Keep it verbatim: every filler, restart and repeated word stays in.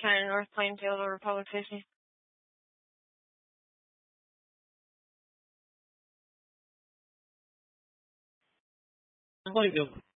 kind of North Plainfield or Republic City. Plainfield.